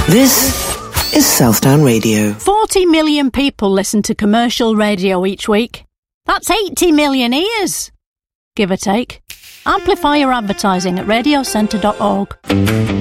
This is Southdown Radio. 40 million people listen to commercial radio each week. That's 80 million ears, give or take. Amplify your advertising at radiocentre.org.